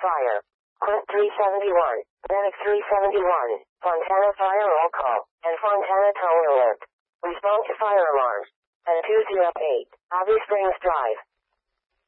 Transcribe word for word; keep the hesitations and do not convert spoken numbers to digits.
fire. Quint three seventy-one, Medic three seventy-one, Fontana fire roll call, and Fontana tower alert. Response to fire alarms. And two oh eight, Abbey Springs Drive.